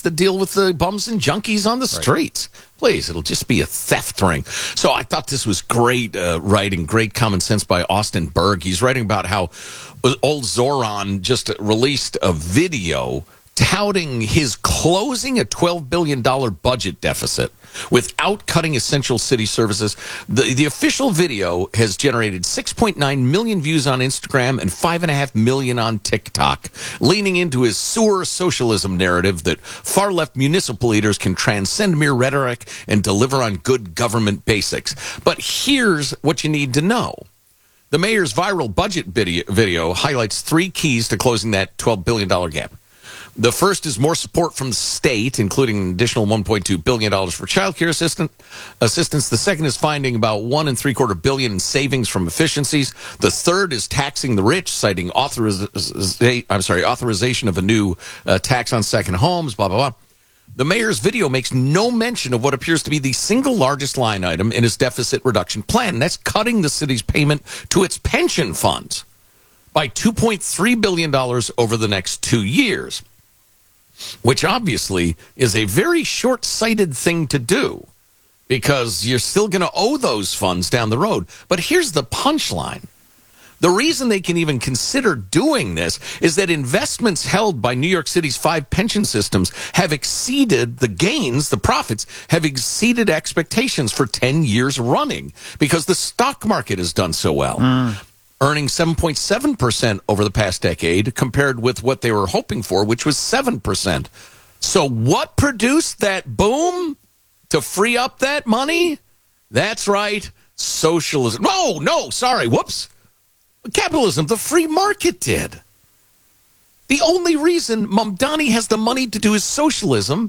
to deal with the bums and junkies on the streets. Please, it'll just be a theft ring. So I thought this was great writing, great common sense by Austin Berg. He's writing about how old Zoran just released a video touting his closing a $12 billion budget deficit without cutting essential city services. The official video has generated 6.9 million views on Instagram and 5.5 million on TikTok, leaning into his sewer socialism narrative that far-left municipal leaders can transcend mere rhetoric and deliver on good government basics. But here's what you need to know. The mayor's viral budget video highlights 3 keys to closing that $12 billion gap. The first is more support from the state, including an additional $1.2 billion for child care assistance. The second is finding about $1.75 billion in savings from efficiencies. The third is taxing the rich, citing authorization of a new tax on second homes, blah, blah, blah. The mayor's video makes no mention of what appears to be the single largest line item in his deficit reduction plan, and that's cutting the city's payment to its pension funds by $2.3 billion over the next 2 years. Which obviously is a very short-sighted thing to do because you're still going to owe those funds down the road. But here's the punchline. The reason they can even consider doing this is that investments held by New York City's 5 pension systems have exceeded the gains, the profits have exceeded expectations for 10 years running because the stock market has done so well. Earning 7.7% over the past decade compared with what they were hoping for, which was 7%. So what produced that boom to free up that money? That's right, socialism. Whoops. Capitalism, the free market did. The only reason Mamdani has the money to do his socialism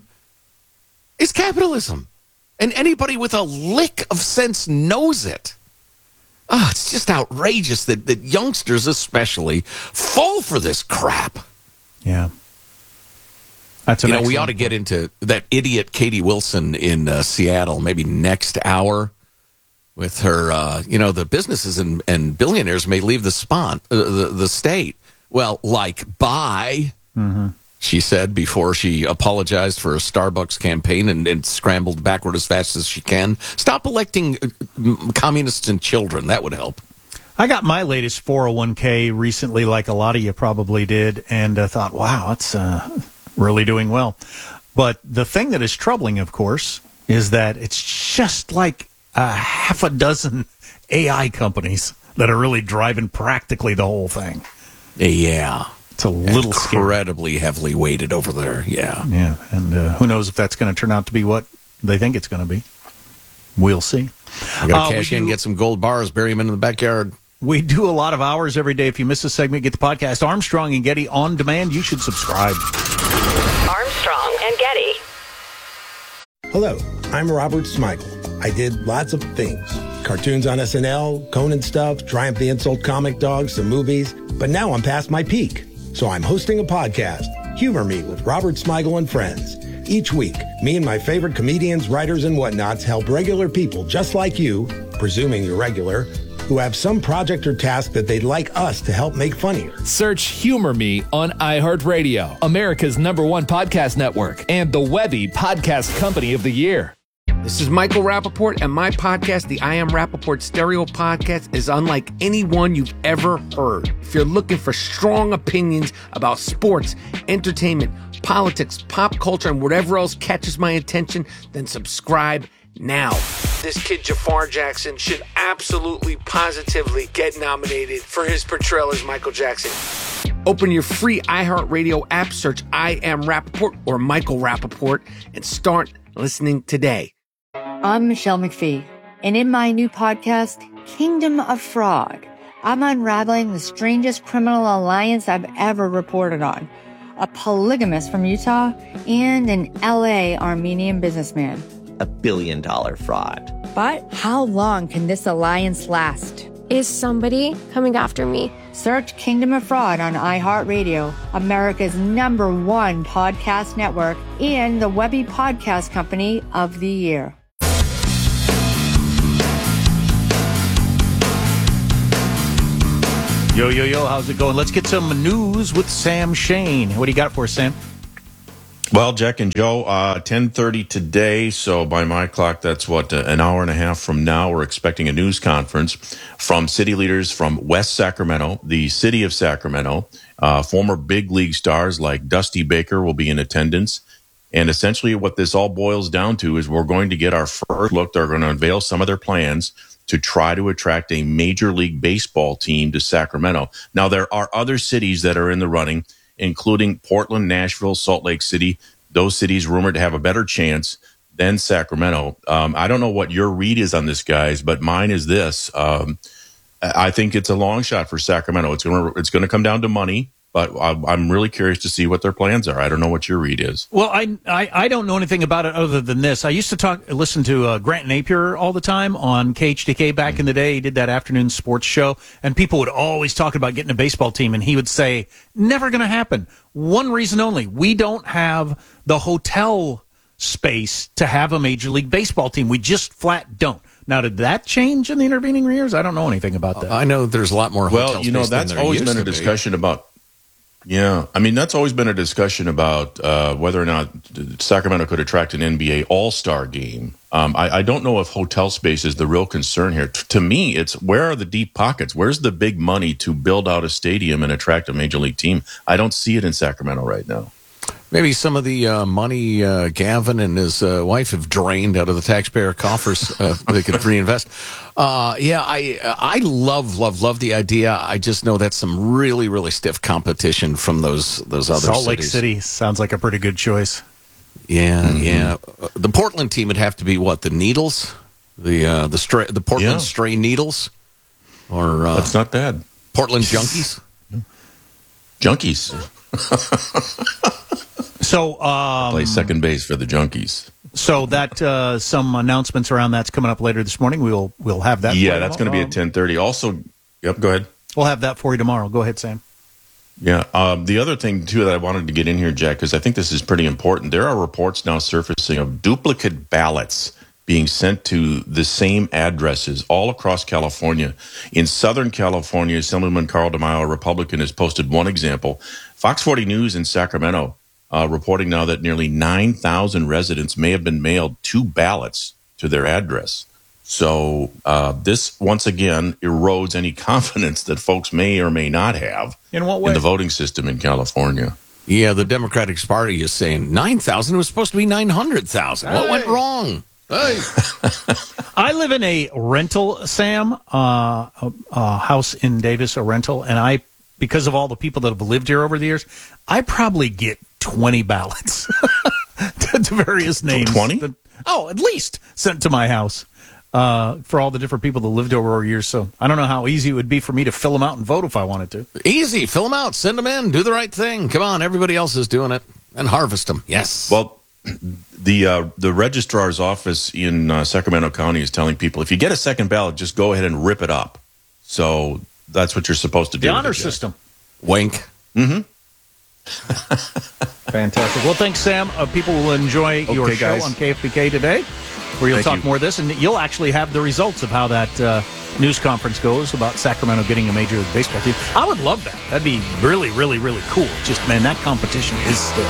is capitalism. And anybody with a lick of sense knows it. Oh, it's just outrageous that youngsters especially fall for this crap. Yeah. That's an we ought to get into that idiot Katie Wilson in Seattle maybe next hour with her, the businesses and billionaires may leave the state. Well, bye. Mm-hmm. She said before she apologized for a Starbucks campaign and scrambled backward as fast as she can. Stop electing communists and children. That would help. I got my latest 401k recently, like a lot of you probably did, and thought, wow, it's really doing well. But the thing that is troubling, of course, is that it's just like half a dozen AI companies that are really driving practically the whole thing. Yeah. It's a little incredibly heavily weighted over there, yeah. Yeah, and who knows if that's going to turn out to be what they think it's going to be. We'll see. I got to cash in, get some gold bars, bury them in the backyard. We do a lot of hours every day. If you miss a segment, get the podcast Armstrong and Getty on demand. You should subscribe. Armstrong and Getty. Hello, I'm Robert Smigel. I did lots of things. Cartoons on SNL, Conan stuff, Triumph the Insult Comic Dog, some movies. But now I'm past my peak. So I'm hosting a podcast, Humor Me with Robert Smigel and Friends. Each week, me and my favorite comedians, writers, and whatnots help regular people just like you, presuming you're regular, who have some project or task that they'd like us to help make funnier. Search Humor Me on iHeartRadio, America's #1 podcast network, and the Webby Podcast Company of the Year. This is Michael Rappaport, and my podcast, the I Am Rappaport Stereo Podcast, is unlike any one you've ever heard. If you're looking for strong opinions about sports, entertainment, politics, pop culture, and whatever else catches my attention, then subscribe now. This kid Jafar Jackson should absolutely, positively get nominated for his portrayal as Michael Jackson. Open your free iHeartRadio app, search I Am Rappaport or Michael Rappaport, and start listening today. I'm Michelle McPhee, and in my new podcast, Kingdom of Fraud, I'm unraveling the strangest criminal alliance I've ever reported on. A polygamist from Utah and an LA Armenian businessman. $1 billion fraud. But how long can this alliance last? Is somebody coming after me? Search Kingdom of Fraud on iHeartRadio, America's #1 podcast network, and the Webby Podcast Company of the Year. Yo, how's it going? Let's get some news with Sam Shane. What do you got for us, Sam? Well, Jack and Joe, 10:30 today. So by my clock, that's an hour and a half from now. We're expecting a news conference from city leaders from West Sacramento, the city of Sacramento. Former big league stars like Dusty Baker will be in attendance. And essentially what this all boils down to is we're going to get our first look. They're going to unveil some of their plans to try to attract a Major League Baseball team to Sacramento. Now, there are other cities that are in the running, including Portland, Nashville, Salt Lake City. Those cities rumored to have a better chance than Sacramento. I don't know what your read is on this, guys, but mine is this. I think it's a long shot for Sacramento. It's going to come down to money, but I'm really curious to see what their plans are. I don't know what your read is. Well, I don't know anything about it other than this. I used to listen to Grant Napier all the time on KHTK back in the day. He did that afternoon sports show, and people would always talk about getting a baseball team, and he would say, never going to happen. One reason only. We don't have the hotel space to have a Major League Baseball team. We just flat don't. Now, did that change in the intervening years? I don't know anything about that. I know there's a lot more hotel space. Well, that's always been a discussion about. Yeah, I mean, that's always been a discussion about whether or not Sacramento could attract an NBA All-Star game. I don't know if hotel space is the real concern here. To me, it's where are the deep pockets? Where's the big money to build out a stadium and attract a Major League team? I don't see it in Sacramento right now. Maybe some of the money Gavin and his wife have drained out of the taxpayer coffers they could reinvest. I love the idea. I just know that's some really, really stiff competition from those other cities. Salt Lake City sounds like a pretty good choice. Yeah. The Portland team would have to be what? The Needles? The Portland Stray Needles? Or that's not bad. Portland Junkies? Junkies. So play second base for the Junkies. So that some announcements around that's coming up later this morning. We'll have that. Yeah, that's going to be at 10:30. Also, yep. Go ahead. We'll have that for you tomorrow. Go ahead, Sam. Yeah. The other thing too that I wanted to get in here, Jack, because I think this is pretty important. There are reports now surfacing of duplicate ballots being sent to the same addresses all across California. In Southern California, Assemblyman Carl DeMaio, a Republican, has posted one example. Fox 40 News in Sacramento reporting now that nearly 9,000 residents may have been mailed 2 ballots to their address. So this, once again, erodes any confidence that folks may or may not have in what way? In the voting system in California. Yeah, the Democratic Party is saying 9,000 was supposed to be 900,000. What went wrong? Hey. I live in a rental, Sam, a house in Davis, a rental, and because of all the people that have lived here over the years, I probably get 20 ballots to various names. 20? At least sent to my house for all the different people that lived over years. So I don't know how easy it would be for me to fill them out and vote if I wanted to. Easy. Fill them out. Send them in. Do the right thing. Come on. Everybody else is doing it. And harvest them. Yes. Well, the registrar's office in Sacramento County is telling people, if you get a second ballot, just go ahead and rip it up. So that's what you're supposed to do. The honor system. Wink. Mm-hmm. Fantastic. Well, thanks, Sam. People will enjoy your show on KFBK today, where you'll talk more of this, and you'll actually have the results of how that news conference goes about Sacramento getting a Major League Baseball team. I would love that. That'd be really, really, really cool. Just, man, that competition is stiff.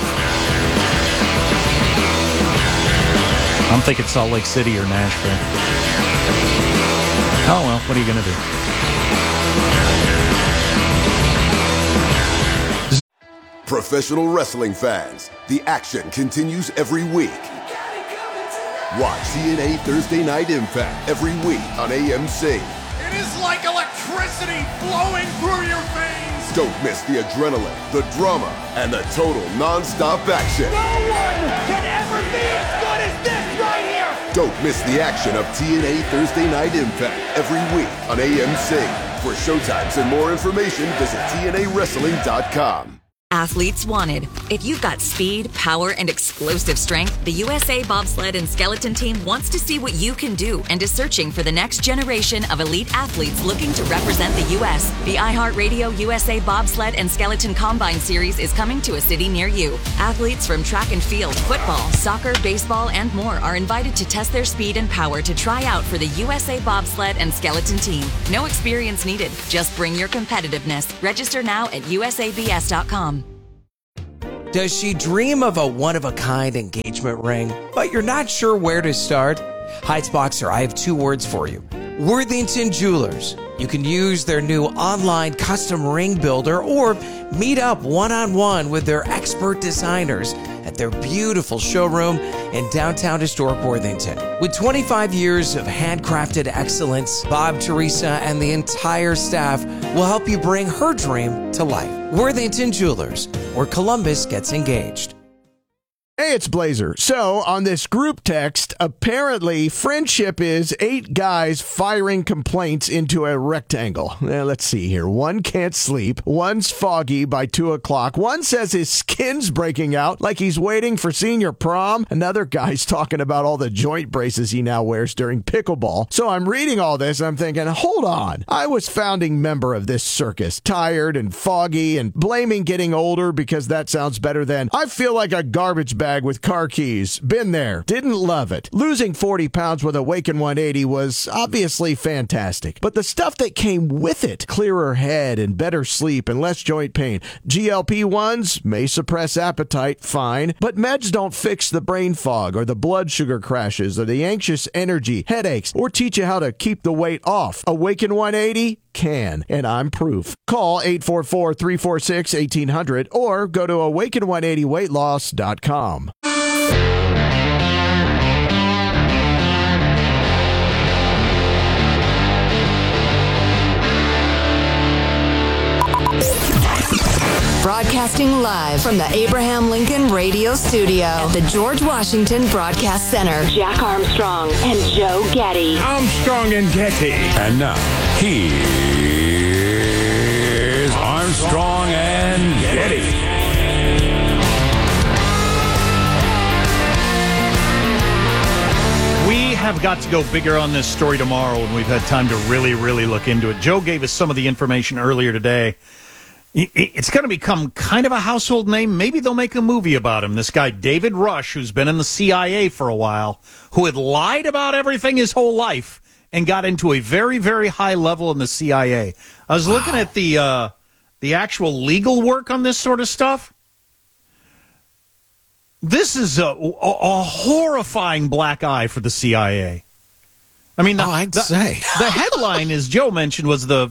I'm thinking Salt Lake City or Nashville. Oh, well, what are you going to do? Professional wrestling fans, the action continues every week. Watch TNA Thursday Night Impact every week on AMC. It is like electricity flowing through your veins. Don't miss the adrenaline, the drama, and the total non-stop action. No one can ever be as good as this right here. Don't miss the action of TNA Thursday Night Impact every week on AMC. For showtimes and more information, visit TNAWrestling.com. Athletes wanted. If you've got speed, power, and explosive strength, the USA Bobsled and Skeleton Team wants to see what you can do and is searching for the next generation of elite athletes looking to represent the U.S. The iHeartRadio USA Bobsled and Skeleton Combine Series is coming to a city near you. Athletes from track and field, football, soccer, baseball, and more are invited to test their speed and power to try out for the USA Bobsled and Skeleton Team. No experience needed. Just bring your competitiveness. Register now at usabs.com. Does she dream of a one-of-a-kind engagement ring, but you're not sure where to start? Heights Boxer, I have 2 words for you. Worthington Jewelers. You can use their new online custom ring builder or meet up one-on-one with their expert designers at their beautiful showroom in downtown historic Worthington. With 25 years of handcrafted excellence, Bob, Teresa, and the entire staff will help you bring her dream to life. Worthington Jewelers, where Columbus gets engaged. Hey, it's Blazer. So, on this group text, apparently friendship is 8 guys firing complaints into a rectangle. Let's see here. One can't sleep. One's foggy by 2 o'clock. One says his skin's breaking out like he's waiting for senior prom. Another guy's talking about all the joint braces he now wears during pickleball. So I'm reading all this and I'm thinking, hold on. I was founding member of this circus. Tired and foggy and blaming getting older because that sounds better than I feel like a garbage bag with car keys. Been there. Didn't love it. Losing 40 pounds with Awaken 180 was obviously fantastic. But the stuff that came with it, clearer head and better sleep and less joint pain. GLP-1s may suppress appetite, fine. But meds don't fix the brain fog or the blood sugar crashes or the anxious energy, headaches, or teach you how to keep the weight off. Awaken 180 can, and I'm proof. Call 844-346-1800 or go to awaken180weightloss.com. Broadcasting live from the Abraham Lincoln Radio Studio at the George Washington Broadcast Center. Jack Armstrong and Joe Getty. Armstrong and Getty. And now, here's Armstrong and Getty. We have got to go bigger on this story tomorrow when we've had time to really look into it. Joe gave us some of the information earlier today. It's going to become kind of a household name. Maybe they'll make a movie about him. This guy, David Rush, who's been in the CIA for a while, who had lied about everything his whole life and got into a very, very high level in the CIA. I was looking at the actual legal work on this sort of stuff. This is a horrifying black eye for the CIA. I mean, the headline, as Joe mentioned, was the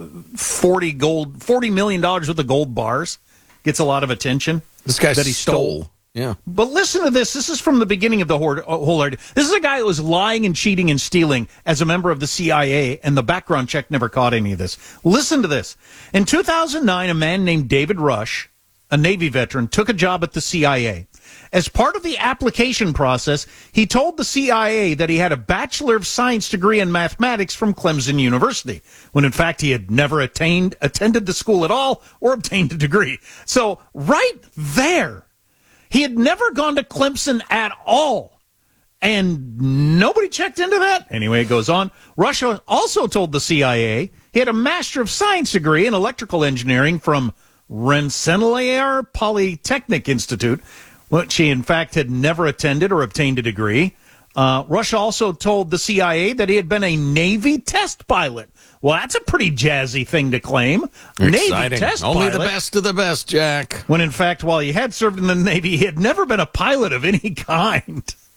$40 million worth of gold bars. Gets a lot of attention. This guy that he stole. Yeah. But listen to this. This is from the beginning of the whole idea. This is a guy who was lying and cheating and stealing as a member of the CIA, and the background check never caught any of this. Listen to this. In 2009, a man named David Rush, a Navy veteran, took a job at the CIA. As part of the application process, he told the CIA that he had a Bachelor of Science degree in mathematics from Clemson University, when in fact he had never attended the school at all or obtained a degree. So right there, he had never gone to Clemson at all. And nobody checked into that. Anyway, it goes on. Russia also told the CIA he had a Master of Science degree in electrical engineering from Rensselaer Polytechnic Institute, which he, in fact, had never attended or obtained a degree. Russia also told the CIA that he had been a Navy test pilot. Well, that's a pretty jazzy thing to claim. Exciting. Navy test Only pilot. the best of the best, Jack. When, in fact, while he had served in the Navy, he had never been a pilot of any kind.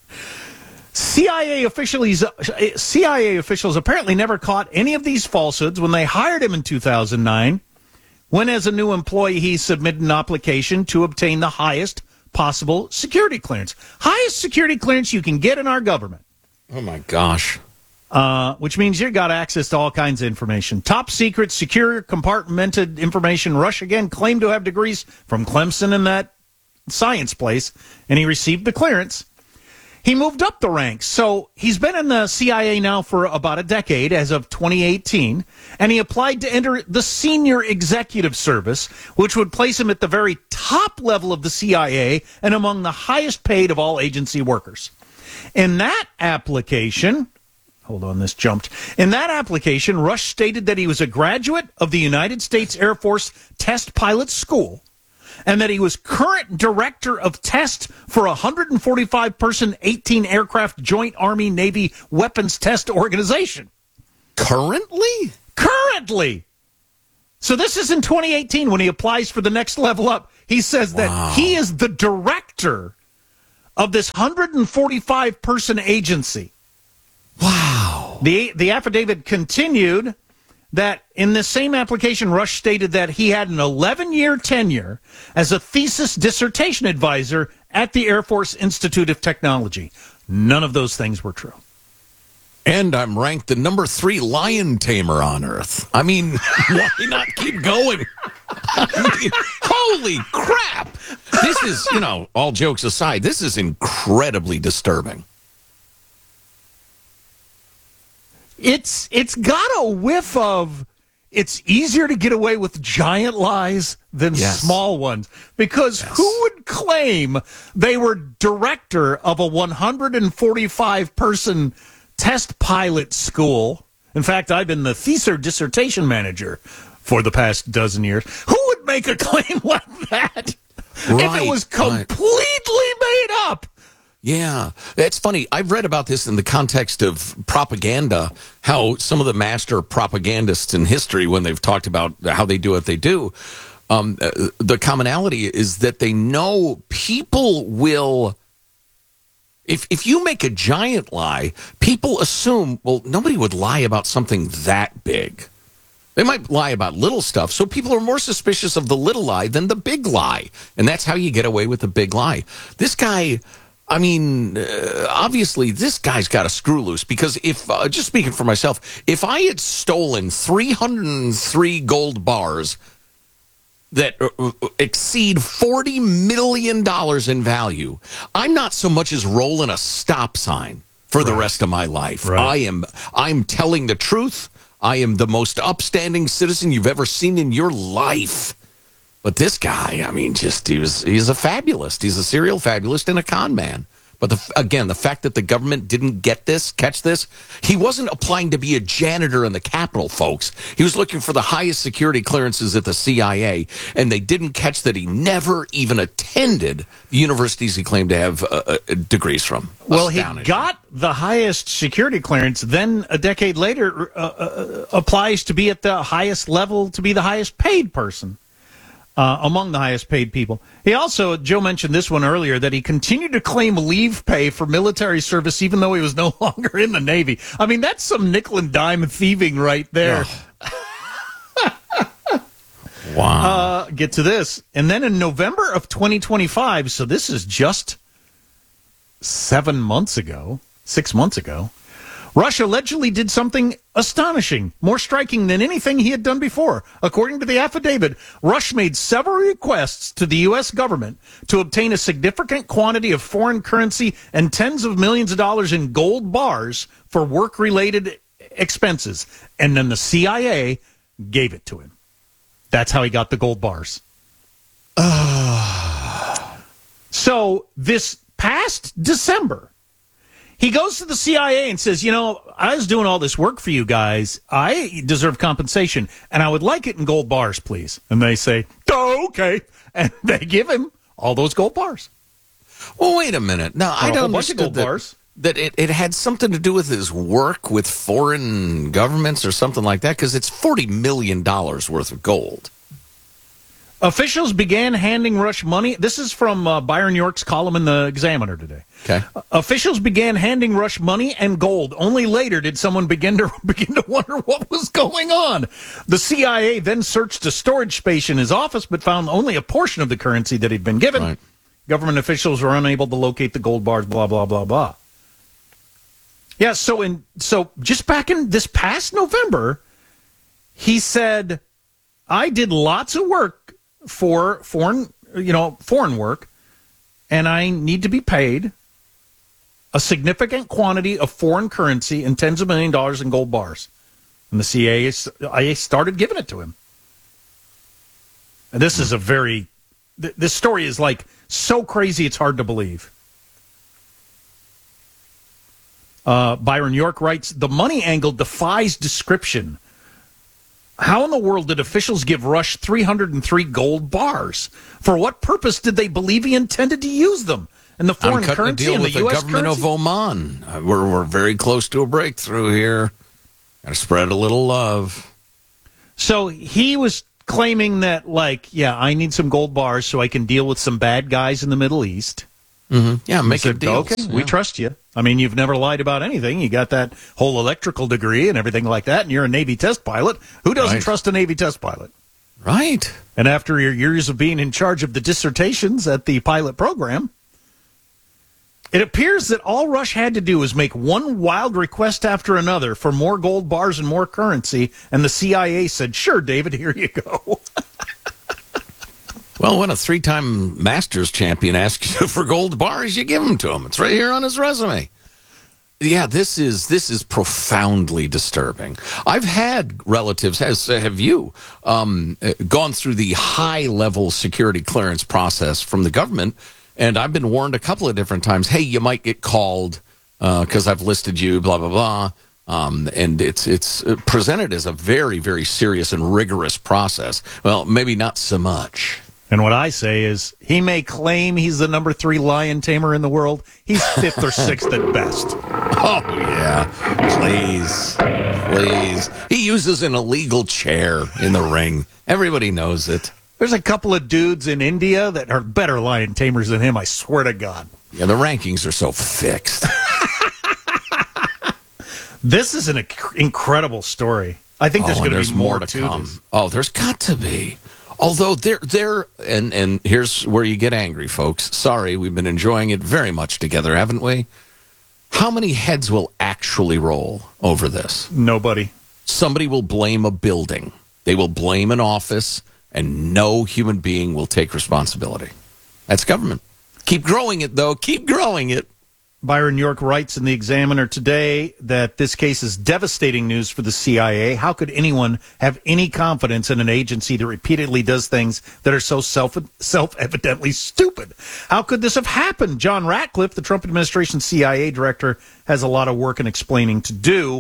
CIA officials apparently never caught any of these falsehoods when they hired him in 2009, when, as a new employee, he submitted an application to obtain the highest possible security clearance. Highest security clearance you can get in our government. Oh, my gosh. Which means you got access to all kinds of information. Top secret, secure, compartmented information. Rush, again, claimed to have degrees from Clemson in that science place, and he received the clearance. He moved up the ranks. So he's been in the CIA now for about a decade, as of 2018, and he applied to enter the senior executive service, which would place him at the very top level of the CIA and among the highest paid of all agency workers. In that application, hold on, this jumped. In that application, Rush stated that he was a graduate of the United States Air Force Test Pilot School, and that he was current director of test for a 145-person, 18-aircraft Joint Army-Navy Weapons Test Organization. Currently? Currently! So this is in 2018 when he applies for the next level up. He says that he is the director of this 145-person agency. Wow. The affidavit continued that in the same application, Rush stated that he had an 11-year tenure as a thesis dissertation advisor at the Air Force Institute of Technology. None of those things were true. And I'm ranked the number 3 lion tamer on Earth. I mean, why not keep going? I mean, holy crap. This is, all jokes aside, this is incredibly disturbing. It's got a whiff of it's easier to get away with giant lies than small ones. Because who would claim they were director of a 145-person test pilot school? In fact, I've been the thesis dissertation manager for the past dozen years. Who would make a claim like that if it was completely made up? Yeah, it's funny. I've read about this in the context of propaganda, how some of the master propagandists in history, when they've talked about how they do what they do, the commonality is that they know people will... If you make a giant lie, people assume, well, nobody would lie about something that big. They might lie about little stuff, so people are more suspicious of the little lie than the big lie. And that's how you get away with the big lie. This guy... obviously, this guy's got a screw loose because if, just speaking for myself, if I had stolen 303 gold bars that exceed $40 million in value, I'm not so much as rolling a stop sign for the rest of my life. Right. I'm telling the truth. I am the most upstanding citizen you've ever seen in your life. But this guy, he's a fabulist. He's a serial fabulist and a con man. But the fact that the government didn't catch this, he wasn't applying to be a janitor in the Capitol, folks. He was looking for the highest security clearances at the CIA, and they didn't catch that he never even attended the universities he claimed to have degrees from. Well, he got the highest security clearance, then a decade later applies to be at the highest level, to be the highest paid person. Among the highest paid people. He also, Joe mentioned this one earlier, that he continued to claim leave pay for military service even though he was no longer in the Navy. I mean, that's some nickel and dime thieving right there. Wow. Get to this. And then in November of 2025, so this is just 6 months ago, Rush allegedly did something astonishing, more striking than anything he had done before. According to the affidavit, Rush made several requests to the U.S. government to obtain a significant quantity of foreign currency and tens of millions of dollars in gold bars for work-related expenses. And then the CIA gave it to him. That's how he got the gold bars. So this past December, he goes to the CIA and says, I was doing all this work for you guys. I deserve compensation, and I would like it in gold bars, please. And they say, oh, okay. And they give him all those gold bars. Well, wait a minute. No, I don't understand that it had something to do with his work with foreign governments or something like that, because it's $40 million worth of gold. Officials began handing Rush money. This is from Byron York's column in the Examiner today. Okay. Officials began handing Rush money and gold. Only later did someone begin to wonder what was going on. The CIA then searched a storage space in his office, but found only a portion of the currency that he'd been given. Right. Government officials were unable to locate the gold bars, blah, blah, blah, blah. Yeah, so just back in this past November, he said, I did lots of work for foreign work, and I need to be paid a significant quantity of foreign currency and tens of millions of dollars in gold bars. And the CIA started giving it to him. And this is this story is like so crazy it's hard to believe. Byron York writes, the money angle defies description. How in the world did officials give Rush 303 gold bars? For what purpose did they believe he intended to use them? And the foreign currency and the U.S. government of Oman. We're very close to a breakthrough here. Got to spread a little love. So he was claiming that, like, yeah, I need some gold bars so I can deal with some bad guys in the Middle East. Mm-hmm. Yeah, make a deal. Okay, we trust you. I mean, you've never lied about anything. You got that whole electrical degree and everything like that, and you're a Navy test pilot. Who doesn't trust a Navy test pilot? Right. And after your years of being in charge of the dissertations at the pilot program, it appears that all Rush had to do was make one wild request after another for more gold bars and more currency, and the CIA said, sure, David, here you go. Well, when a 3-time Masters champion asks you for gold bars, you give them to him. It's right here on his resume. Yeah, this is profoundly disturbing. I've had relatives, as have you, gone through the high-level security clearance process from the government, and I've been warned a couple of different times, hey, you might get called because I've listed you, blah, blah, blah. And it's presented as a very, very serious and rigorous process. Well, maybe not so much. And what I say is, he may claim he's the number 3 lion tamer in the world. He's 5th or 6th at best. Oh, yeah. Please. He uses an illegal chair in the ring. Everybody knows it. There's a couple of dudes in India that are better lion tamers than him, I swear to God. Yeah, the rankings are so fixed. This is an incredible story. I think there's going to be more to come. Oh, there's got to be. Although and here's where you get angry, folks. Sorry, we've been enjoying it very much together, haven't we? How many heads will actually roll over this? Nobody. Somebody will blame a building. They will blame an office, and no human being will take responsibility. That's government. Keep growing it, though. Keep growing it. Byron York writes in the Examiner today that this case is devastating news for the CIA. How could anyone have any confidence in an agency that repeatedly does things that are so self-evidently stupid? How could this have happened? John Ratcliffe, the Trump administration CIA director, has a lot of work and explaining to do.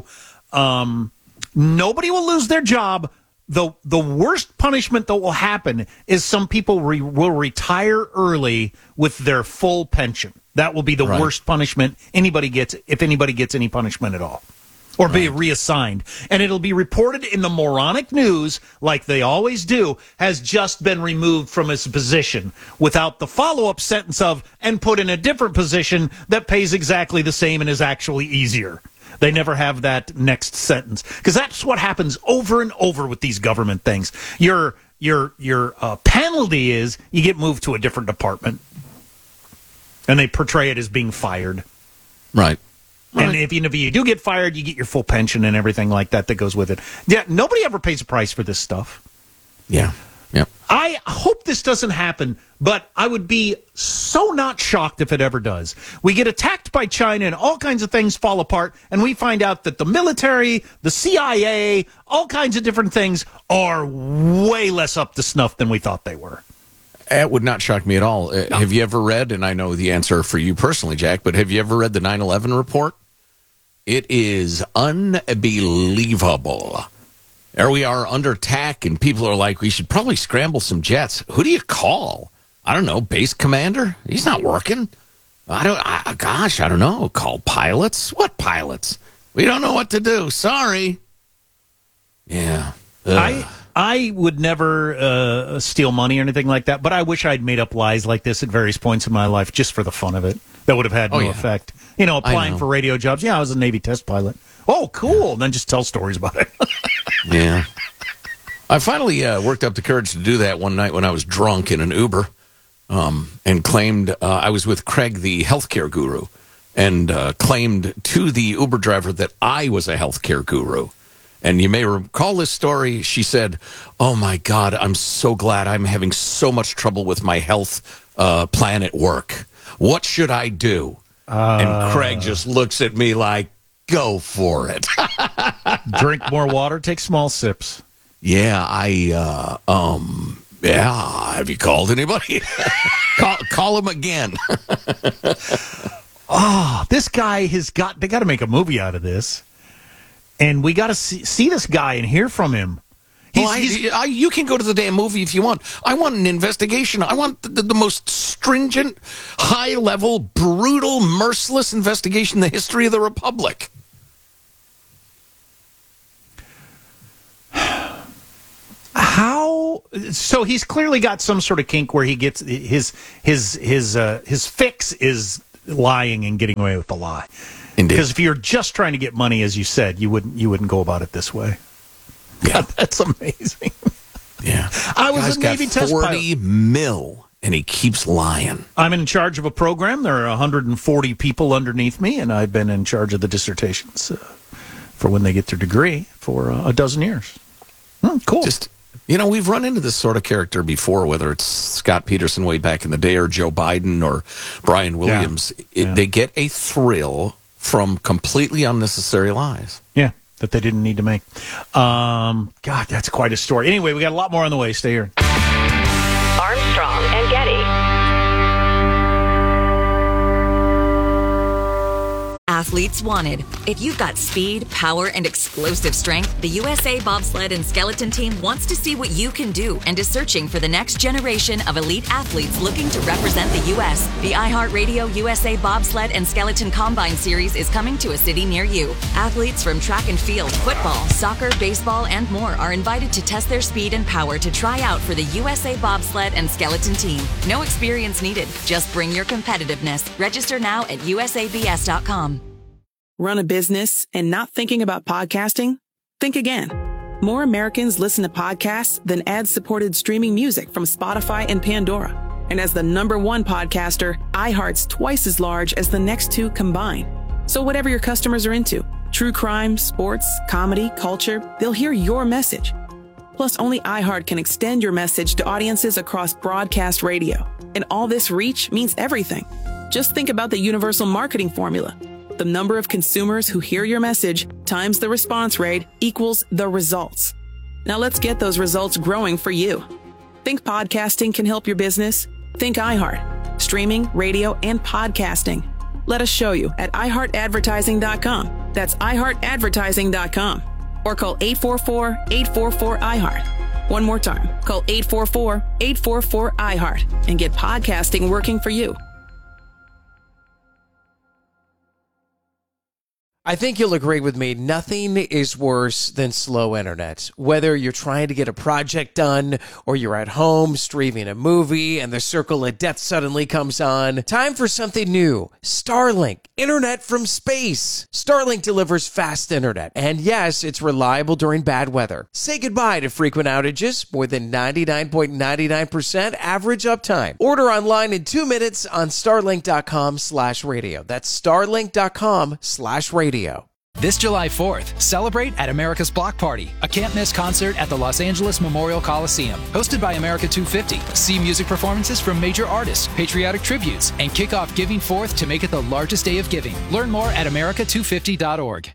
Nobody will lose their job. The worst punishment that will happen is some people will retire early with their full pension. That will be the worst punishment anybody gets, if anybody gets any punishment at all, or be reassigned. And it'll be reported in the moronic news, like they always do, has just been removed from his position, without the follow-up sentence of, and put in a different position that pays exactly the same and is actually easier. They never have that next sentence, because that's what happens over and over with these government things. Your penalty is you get moved to a different department, and they portray it as being fired. Right. And if you do get fired, you get your full pension and everything like that goes with it. Yeah, nobody ever pays a price for this stuff. Yeah. Yep. I hope this doesn't happen, but I would be so not shocked if it ever does. We get attacked by China and all kinds of things fall apart, and we find out that the military, the CIA, all kinds of different things are way less up to snuff than we thought they were. It would not shock me at all. No. Have you ever read, and I know the answer for you personally, Jack, but have you ever read the 9/11 report? It is unbelievable. There we are under attack, and people are like, we should probably scramble some jets. Who do you call? I don't know, base commander? He's not working. I don't know. Call pilots? What pilots? We don't know what to do. Sorry. Yeah. I would never steal money or anything like that, but I wish I'd made up lies like this at various points in my life just for the fun of it. That would have had no effect. Applying for radio jobs. Yeah, I was a Navy test pilot. Oh, cool. And then just tell stories about it. Yeah. I finally worked up the courage to do that one night when I was drunk in an Uber and claimed I was with Craig, the healthcare guru, and claimed to the Uber driver that I was a healthcare guru. And you may recall this story. She said, oh, my God, I'm so glad I'm having so much trouble with my health plan at work. What should I do? And Craig just looks at me like, go for it. Drink more water, take small sips. Yeah, have you called anybody? call him again. This guy they got to make a movie out of this. And we got to see this guy and hear from him. You can go to the damn movie if you want. I want an investigation. I want the most stringent, high-level, brutal, merciless investigation in the history of the Republic. So he's clearly got some sort of kink where he gets his fix is lying and getting away with the lie. Indeed. Because if you're just trying to get money, as you said, you wouldn't go about it this way. Yeah, God, that's amazing. Yeah, I was a Navy test pilot. 40 mil, and he keeps lying. I'm in charge of a program. There are 140 people underneath me, and I've been in charge of the dissertations for when they get their degree for a dozen years. Cool. Just, we've run into this sort of character before, whether it's Scott Peterson way back in the day or Joe Biden or Brian Williams. They get a thrill from completely unnecessary lies. Yeah, that they didn't need to make. God, that's quite a story. Anyway, we got a lot more on the way. Stay here. Armstrong and Getty. Athletes wanted. If you've got speed, power, and explosive strength, the USA Bobsled and Skeleton Team wants to see what you can do and is searching for the next generation of elite athletes looking to represent the U.S. The iHeartRadio USA Bobsled and Skeleton Combine Series is coming to a city near you. Athletes from track and field, football, soccer, baseball, and more are invited to test their speed and power to try out for the USA Bobsled and Skeleton Team. No experience needed. Just bring your competitiveness. Register now at usabs.com. Run a business and not thinking about podcasting? Think again. More Americans listen to podcasts than ad-supported streaming music from Spotify and Pandora. And as the #1 podcaster, iHeart's twice as large as the next two combined. So whatever your customers are into, true crime, sports, comedy, culture, they'll hear your message. Plus, only iHeart can extend your message to audiences across broadcast radio. And all this reach means everything. Just think about the universal marketing formula. The number of consumers who hear your message times the response rate equals the results. Now let's get those results growing for you. Think podcasting can help your business? Think iHeart. Streaming, radio, and podcasting. Let us show you at iHeartAdvertising.com. That's iHeartAdvertising.com. Or call 844-844-iHeart. One more time. Call 844-844-iHeart and get podcasting working for you. I think you'll agree with me, nothing is worse than slow internet. Whether you're trying to get a project done or you're at home streaming a movie and the circle of death suddenly comes on, time for something new. Starlink, internet from space. Starlink delivers fast internet, and yes, it's reliable during bad weather. Say goodbye to frequent outages, more than 99.99% average uptime. Order online in 2 minutes on starlink.com/radio. That's starlink.com/radio. This July 4th, celebrate at America's Block Party, a can't-miss concert at the Los Angeles Memorial Coliseum. Hosted by America 250, see music performances from major artists, patriotic tributes, and kick off Giving Forth to make it the largest day of giving. Learn more at america250.org.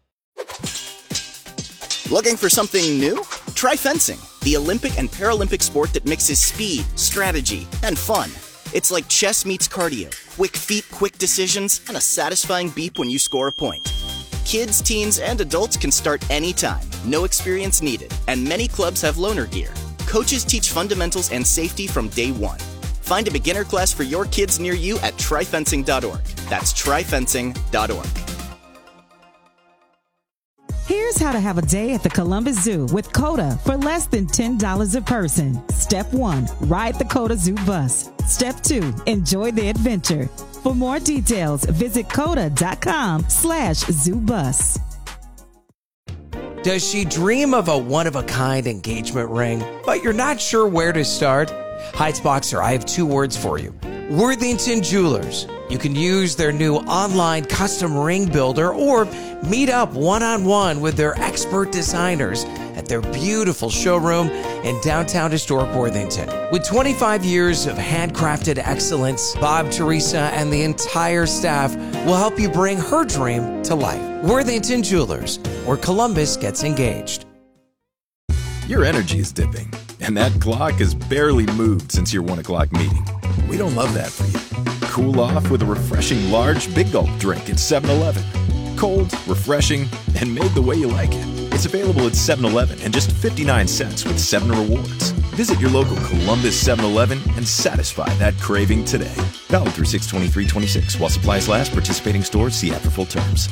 Looking for something new? Try fencing, the Olympic and Paralympic sport that mixes speed, strategy, and fun. It's like chess meets cardio, quick feet, quick decisions, and a satisfying beep when you score a point. Kids, teens, and adults can start anytime, no experience needed, and many clubs have loaner gear. Coaches teach fundamentals and safety from day one. Find a beginner class for your kids near you at tryfencing.org. That's tryfencing.org. Here's how to have a day at the Columbus Zoo with COTA for less than $10 a person. Step 1, ride the COTA Zoo bus. Step 2, enjoy the adventure. For more details, visit COTA.com/zoobus. Does she dream of a one-of-a-kind engagement ring, but you're not sure where to start? Heitzboxer, I have 2 words for you. Worthington Jewelers. You can use their new online custom ring builder or meet up one-on-one with their expert designers at their beautiful showroom in downtown historic Worthington. With 25 years of handcrafted excellence, Bob, Teresa, and the entire staff will help you bring her dream to life. Worthington Jewelers, where Columbus gets engaged. Your energy is dipping, and that clock has barely moved since your 1 o'clock meeting. We don't love that for you. Cool off with a refreshing large Big Gulp drink at 7-Eleven. Cold, refreshing, and made the way you like it. It's available at 7-Eleven and just 59 cents with 7 rewards. Visit your local Columbus 7-Eleven and satisfy that craving today. Valid through 6/23/26. While supplies last, participating stores see app for full terms.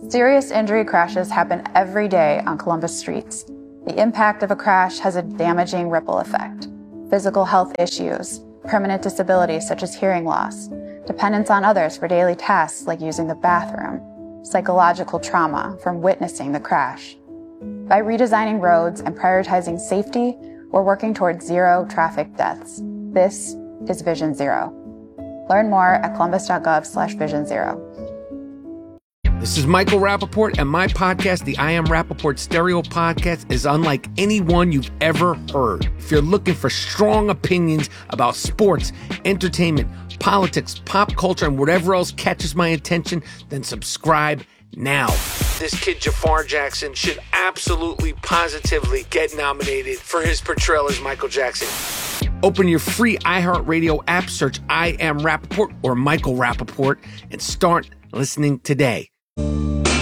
Serious injury crashes happen every day on Columbus streets. The impact of a crash has a damaging ripple effect. Physical health issues, permanent disabilities such as hearing loss, dependence on others for daily tasks like using the bathroom, psychological trauma from witnessing the crash. By redesigning roads and prioritizing safety, we're working towards zero traffic deaths. This is Vision Zero. Learn more at columbus.gov/Vision Zero. This is Michael Rappaport, and my podcast, the I Am Rappaport Stereo Podcast, is unlike any one you've ever heard. If you're looking for strong opinions about sports, entertainment, politics, pop culture, and whatever else catches my attention, then subscribe now. This kid Jafar Jackson should absolutely, positively get nominated for his portrayal as Michael Jackson. Open your free iHeartRadio app, search I Am Rappaport or Michael Rappaport, and start listening today.